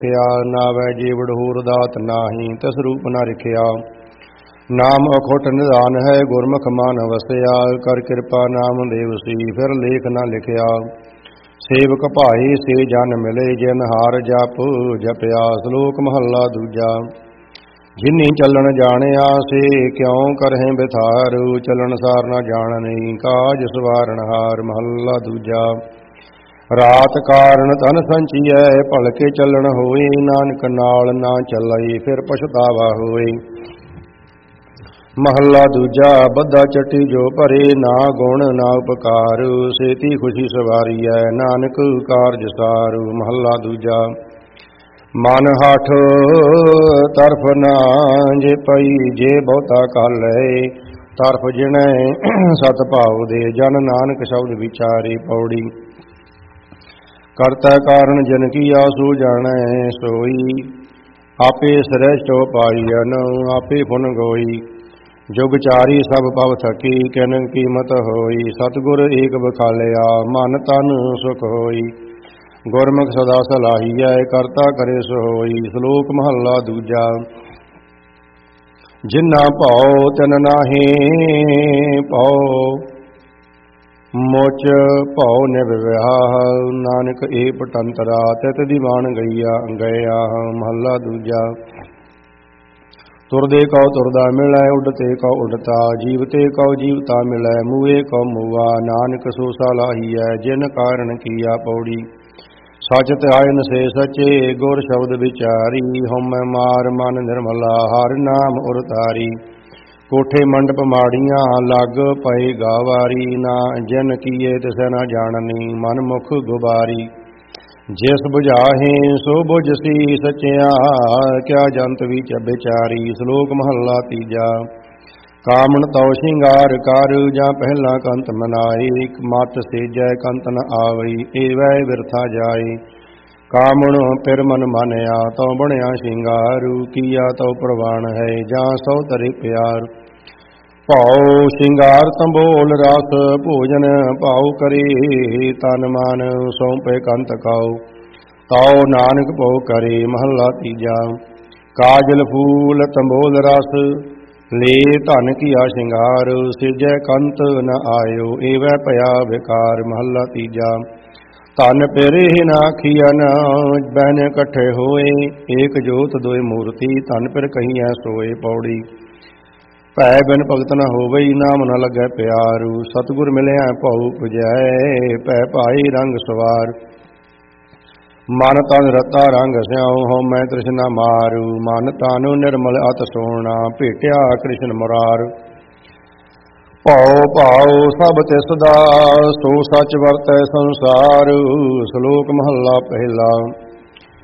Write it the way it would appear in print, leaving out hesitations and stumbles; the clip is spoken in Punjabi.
ਕਿਆ ਨਾਵੈ ਜੀਵੜ ਹੋਰ ਦਾਤ ਨਾਹੀ ਤਿਸ ਰੂਪ ਨ ਰਖਿਆ। ਨਾਮ ਅਖੁੱਟ ਨਿਧਾਨ ਹੈ ਗੁਰਮੁਖ ਮਨ ਵਸਿਆ। ਕਰ ਕਿਰਪਾ ਨਾਮ ਦੇਵਸੀ ਫਿਰ ਲੇਖ ਨ ਲਿਖਿਆ। ਸੇਵਕ ਭਾਈ ਸੇ ਜਨ ਮਿਲੇ ਜਿਨ ਹਾਰ ਜਪ ਜਪਿਆ। ਸ਼ਲੋਕ ਮਹੱਲਾ ਦੂਜਾ। ਜਿਨੀ ਚੱਲਣ ਜਾਣਿਆ ਸੇ ਕਿਉ ਕਰਹਿ ਬਿਥਾਰੂ। ਚੱਲਣ ਸਾਰ ਨ ਜਾਣਨੀ ਕਾਜ ਸਵਾਰਨ ਹਾਰ। ਮਹੱਲਾ ਦੂਜਾ। ਰਾਤ ਕਾਰਨ ਧਨ ਸੰਚੀਐ ਭਲਕੇ ਚੱਲਣ ਹੋਏ। ਨਾਨਕ ਨਾਲ ਨਾ ਚੱਲਈ ਫਿਰ ਪਛਤਾਵਾ ਹੋਏ। ਮਹੱਲਾ ਦੂਜਾ। ਬੱਧਾ ਚੱਟੀ ਜੋ ਭਰੇ ਨਾ ਗੁਣ ਨਾ ਉਪਕਾਰ। ਸੇਤੀ ਖੁਸ਼ੀ ਸਵਾਰੀਐ ਨਾਨਕ ਕਾਰਜ ਸਾਰੂ। ਮਹੱਲਾ ਦੂਜਾ। ਮਨ ਹਠ ਤਰਫ ਨਾ ਜੇ ਪਈ ਜੇ ਬਹੁਤਾ ਕਾਲੈ। ਤਰਫ ਜਿਣੈ ਸਤ ਭਾਉ ਦੇ ਜਨ ਨਾਨਕ ਸ਼ਬਦ ਵਿਚਾਰੇ। ਪੌੜੀ। ਕਰਤਾ ਕਾਰਨ ਜਨ ਕੀਆ ਸੋ ਜਾਣੈ ਸੋਈ। ਆਪੇ ਸ੍ਰੇਸ਼ਟ ਪਾਈਐਨ ਆਪੇ ਪੁਨ ਗੋਈ। ਜੁਗ ਚਾਰੀ ਸਭ ਪਵ ਥਕੀ ਕਿਨ ਕੀਮਤ ਹੋਈ। ਸਤਿਗੁਰ ਏਕ ਬਖਾਲਿਆ ਮਨ ਤਨ ਸੁਖ ਹੋਈ। ਗੁਰਮੁਖ ਸਦਾ ਸਲਾਹੀਐ ਕਰਤਾ ਕਰੇ ਸੋ ਹੋਈ। ਸ਼ਲੋਕ ਮਹੱਲਾ ਦੂਜਾ। ਜਿਨਾ ਭਉ ਤਿਨ ਨਾਹੀ ਭਉ ਮੁਚ ਭਉ ਨਿਵਿਆਹ। ਨਾਨਕ ਏ ਪਟੰਤਰਾ ਤਿਤ ਦੀਵਾਨ ਗਈਆ ਗਇਆ। ਮਹੱਲਾ ਦੂਜਾ। ਤੁਰਦੇ ਕਉ ਤੁਰਦਾ ਮਿਲੈ ਉੱਡਤੇ ਕਉ ਉੱਡਤਾ। ਜੀਵਤੇ ਕਉ ਜੀਵਤਾ ਮਿਲੈ ਮੂਏ ਕਉ ਮੂਆ। ਨਾਨਕ ਸੋ ਸਲਾਹੀਐ ਜਿਨ ਕਾਰਨ ਕੀਆ। ਪੌੜੀ। ਸਚ ਧਿਆਇਨ ਸੇ ਸਚੇ ਗੁਰ ਸ਼ਬਦ ਵਿਚਾਰੀ। ਹਉਮੈ ਮਾਰ ਮਨ ਨਿਰਮਲਾ ਹਰਿ ਨਾਮ ਉਰਤਾਰੀ। ਕੋਠੇ ਮੰਡਪ ਮਾੜੀਆਂ ਲੱਗ ਪਏ ਗਾਵਾਰੀ। ਨਾ ਜਿਨ ਕੀਏ ਤਿਸੈ ਨ ਜਾਣਨੀ ਮਨ ਮੁਖ ਗੁਬਾਰੀ। ਜਿਸ ਬੁਝਾਹੇ ਸੋ ਬੁਝਸੀ ਸਚਿਆ ਕਿਆ ਜੰਤ ਵਿਚ ਵਿਚਾਰੀ। ਸ਼ਲੋਕ ਮਹੱਲਾ ਤੀਜਾ। ਕਾਮਣ ਤਉ ਸ਼ਿੰਗਾਰ ਕਰ ਜਾਂ ਪਹਿਲਾ ਕੰਤ ਮਨਾਏ। ਮਤ ਸੇਜੈ ਕੰਤ ਨ ਆਵਈ ਏਵੈ ਬਿਰਥਾ ਜਾਏ। ਕਾਮਣ ਪਿਰ ਮਨ ਮਾਨਿਆ ਤਉ ਬਣਿਆ ਸ਼ਿੰਗਾਰੂ। ਕੀਆ ਤਉ ਪ੍ਰਵਾਨ ਹੈ ਜਾਂ ਸੋ ਤਰੇ ਪਿਆਰ। ਭਾਉ ਸ਼ਿੰਗਾਰ ਤੰਬੋਲ ਰਸ ਭੋਜਨ ਭਾਉ ਕਰੇ। ਤਨ ਮਨ ਸੌਂਪੇ ਕੰਤ ਕਾਉ ਤਾਉ ਨਾਨਕ ਭਉ ਕਰੇ। ਮਹੱਲਾ ਤੀਜਾ। ਕਾਜਲ ਫੂਲ ਤੰਬੋਲ ਰਸ ਲੇ ਧਨ ਕੀਆ ਸ਼ਿੰਗਾਰ। ਸਿਜੈ ਕੰਤ ਨ ਆਇਓ ਏਵੈ ਭਇਆ ਵਿਕਾਰ। ਮਹੱਲਾ ਤੀਜਾ। ਧਨ ਪਿਰੇ ਨ ਆਖੀਐਨ ਬਹਿਨ ਇਕੱਠੇ ਹੋਏ। ਏਕ ਜੋਤ ਦੋਇ ਮੂਰਤੀ ਧਨ ਪਿਰ ਕਹੀਐ ਸੋਏ। ਪੌੜੀ। ਭੈ ਬਿਨ ਭਗਤ ਨ ਹੋਵਈ ਨਾਮ ਨ ਲੱਗੈ ਪਿਆਰੂ। ਸਤਿਗੁਰ ਮਿਲਿਆ ਭਉ ਪੁਜੈ ਭੈ ਭਾਈ ਰੰਗ ਸਵਾਰ। ਮਨ ਤਨ ਰਤਾ ਰੰਗ ਸਿਆਉ ਹਉਮੈ ਤ੍ਰਿਸ਼ਨਾ ਮਾਰੂ। ਮਨ ਤਨ ਨਿਰਮਲ ਅਤਿ ਸੋਹਣਾ ਭੇਟਿਆ ਕ੍ਰਿਸ਼ਨ ਮੁਰਾਰ। ਭਉ ਭਾਉ ਸਭ ਤਿਸ ਦਾ ਸੋ ਸਚ ਵਰਤੈ ਸੰਸਾਰ। ਸ਼ਲੋਕ ਮਹੱਲਾ ਪਹਿਲਾ।